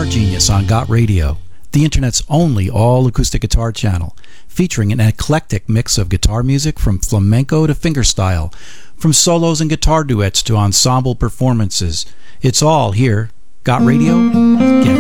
Guitar Genius on Got Radio, the internet's only all-acoustic guitar channel, featuring an eclectic mix of guitar music from flamenco to fingerstyle, from solos and guitar duets to ensemble performances. It's all here. Got Radio? Get